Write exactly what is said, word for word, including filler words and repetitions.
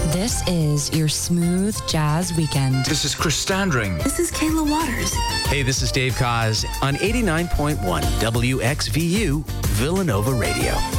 This is your smooth jazz weekend. This is Chris Standring. This is Kayla Waters. Hey, this is Dave Koz on eighty-nine point one W X V U Villanova Radio.